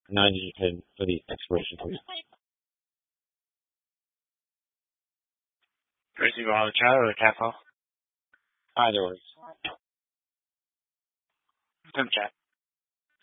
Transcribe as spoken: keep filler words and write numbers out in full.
ninety pin for the expiration, please. Receive on the chat or the cat call? Either way. Send chat.